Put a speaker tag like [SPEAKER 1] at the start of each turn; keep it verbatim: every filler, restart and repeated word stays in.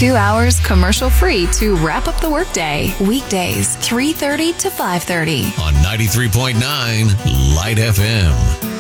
[SPEAKER 1] Two hours commercial-free to wrap up the workday. Weekdays, three thirty to five thirty.
[SPEAKER 2] On ninety-three point nine Light F M.